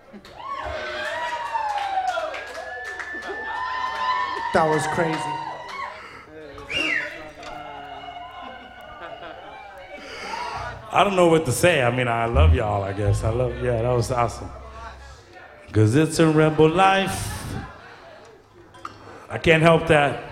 That was crazy. I don't know what to say. I mean, I love y'all, I guess. Yeah, that was awesome. 'Cause it's a rebel life. I can't help that.